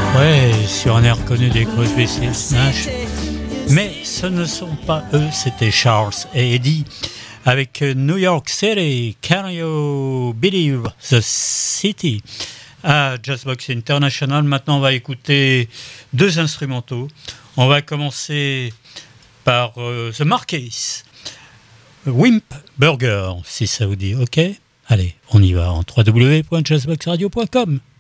Ouais, sur un air connu des Crosby, Stills, Nash. Mais ce ne sont pas eux, c'était Charles et Eddie avec New York City, Can You Believe the City à Jazzbox International. Maintenant, on va écouter deux instrumentaux. On va commencer par The Marquis, Wimp Burger, si ça vous dit, ok? Allez, on y va en www.jazzboxradio.com.